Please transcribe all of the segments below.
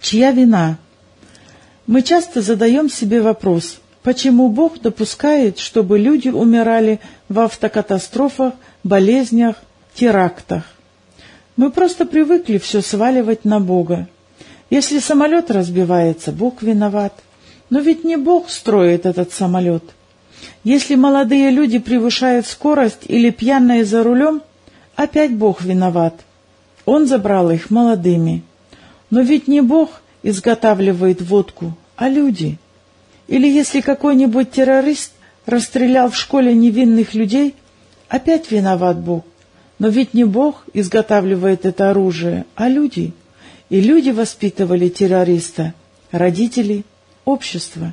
Чья вина? Мы часто задаем себе вопрос, почему Бог допускает, чтобы люди умирали в автокатастрофах, болезнях, терактах. Мы просто привыкли все сваливать на Бога. Если самолет разбивается, Бог виноват. Но ведь не Бог строит этот самолет. Если молодые люди превышают скорость или пьяные за рулем, опять Бог виноват. Он забрал их молодыми. Но ведь не Бог изготавливает водку, а люди. Или если какой-нибудь террорист расстрелял в школе невинных людей, опять виноват Бог. Но ведь не Бог изготавливает это оружие, а люди. И люди воспитывали террориста, родители, общество.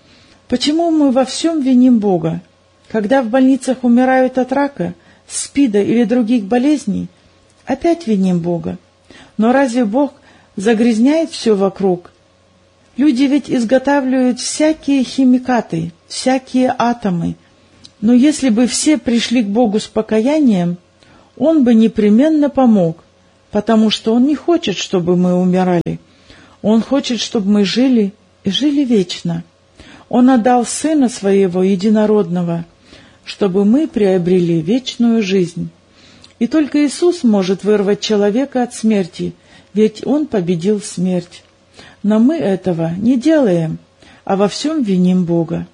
Почему мы во всем виним Бога? Когда в больницах умирают от рака, СПИДа или других болезней, опять виним Бога. Но разве Бог загрязняет все вокруг? Люди ведь изготавливают всякие химикаты, всякие атомы. Но если бы все пришли к Богу с покаянием, Он бы непременно помог, потому что Он не хочет, чтобы мы умирали. Он хочет, чтобы мы жили и жили вечно. Он отдал Сына Своего Единородного, чтобы мы приобрели вечную жизнь. И только Иисус может вырвать человека от смерти, ведь Он победил смерть. Но мы этого не делаем, а во всем виним Бога.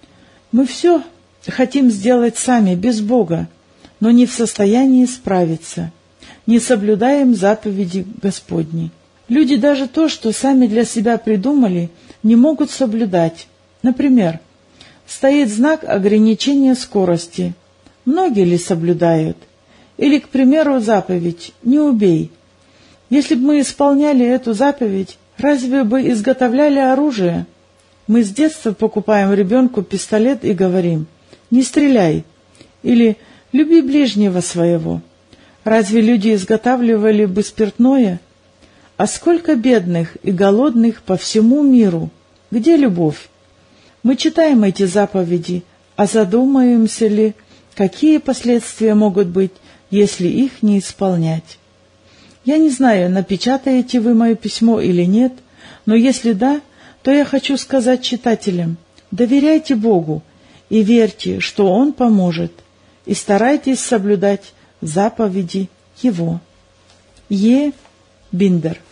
Мы все хотим сделать сами, без Бога, но не в состоянии справиться, не соблюдаем заповеди Господни. Люди даже то, что сами для себя придумали, не могут соблюдать. Например, стоит знак ограничения скорости. Многие ли соблюдают? Или, к примеру, заповедь «не убей». Если бы мы исполняли эту заповедь, разве бы изготовляли оружие? Мы с детства покупаем ребенку пистолет и говорим «не стреляй» или «люби ближнего своего». Разве люди изготавливали бы спиртное? А сколько бедных и голодных по всему миру? Где любовь? Мы читаем эти заповеди, а задумаемся ли, какие последствия могут быть, если их не исполнять? Я не знаю, напечатаете вы мое письмо или нет, но если да, то я хочу сказать читателям: доверяйте Богу и верьте, что Он поможет, и старайтесь соблюдать заповеди Его. Е. Биндер.